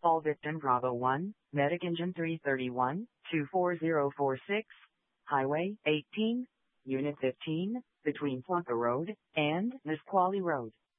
All victim Bravo 1, Medic Engine 331, 24046, Highway 18, Unit 15, between Plunka Road and Nisqually Road.